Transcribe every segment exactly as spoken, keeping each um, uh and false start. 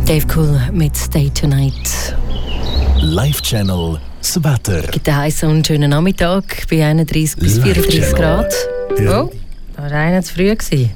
Dave Cool mit Stay Tonight. Live-Channel, das Wetter. Es gibt einen heissen und schönen Nachmittag bei einunddreißig bis vierunddreißig Grad. Ja. Oh, das war einer zu früh.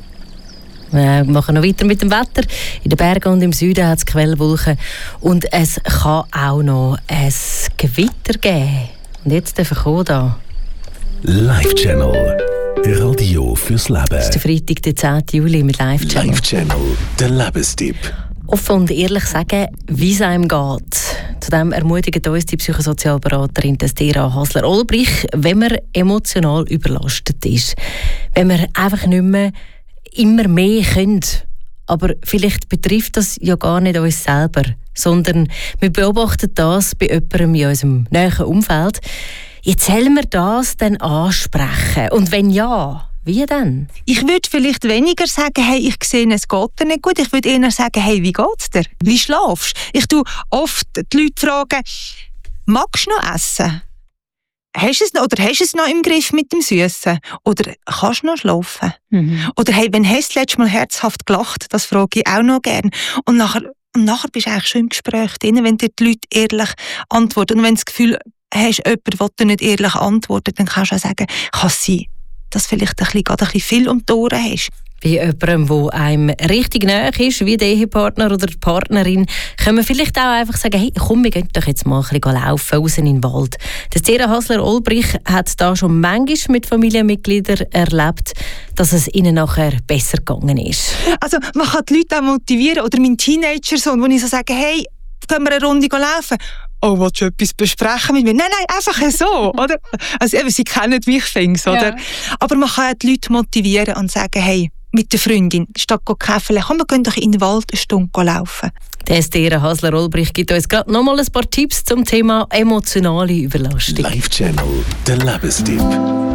Wir machen noch weiter mit dem Wetter. In den Bergen und im Süden hat es Quellwolken. Und es kann auch noch ein Gewitter geben. Und jetzt darf ich kommen da. Live-Channel, Radio fürs Leben. Das ist der Freitag, der zehnten Juli mit Live-Channel. Live-Channel, der Lebenstipp. Offen und ehrlich sagen, wie es einem geht. Zudem ermutigt uns die Psychosozialberaterin Destera Hasler-Olbrich, wenn man emotional überlastet ist. Wenn man einfach nicht mehr immer mehr können. Aber vielleicht betrifft das ja gar nicht uns selber, sondern wir beobachten das bei jemandem in unserem näheren Umfeld. Jetzt sollen wir das dann ansprechen? Und wenn ja, wie denn? Ich würde vielleicht weniger sagen, hey, ich sehe, es geht dir nicht gut. Ich würde eher sagen, hey, wie geht's dir? Wie schlafst du? Ich tue oft die Leute fragen, magst du noch essen? Hast du es noch, oder hast du es noch im Griff mit dem Süßen? Oder kannst du noch schlafen? Mhm. Oder hey, wenn hast du das letzte Mal herzhaft gelacht? Das frage ich auch noch gerne. Und nachher, und nachher bist du eigentlich schon im Gespräch drin, wenn dir die Leute ehrlich antworten. Und wenn du das Gefühl hast, jemand will dir nicht ehrlich antworten, dann kannst du auch sagen, kann es sein, dass vielleicht ein bisschen, gerade ein bisschen viel um die Ohren hast. Bei jemandem, der einem richtig nahe ist, wie der Ehepartner oder die Partnerin, können wir vielleicht auch einfach sagen, hey, komm, wir gehen doch jetzt mal ein bisschen laufen, raus in den Wald. Destera Hasler-Olbrich hat da schon manchmal mit Familienmitgliedern erlebt, dass es ihnen nachher besser gegangen ist. Also man kann die Leute auch motivieren. Oder mein Teenager-Sohn, wo ich so sage, hey, können wir eine Runde laufen? Oh, willst du etwas besprechen mit mir? Nein, nein, einfach so, oder? Also eben, sie kennen mich fings, oder? Ja. Aber man kann auch die Leute motivieren und sagen, hey, mit der Freundin, statt Kaffee, komm, wir gehen doch in den Wald eine Stunde laufen. Destera Hasler-Olbrich gibt uns gerade noch mal ein paar Tipps zum Thema emotionale Überlastung. Live-Channel, der Lebenstipp.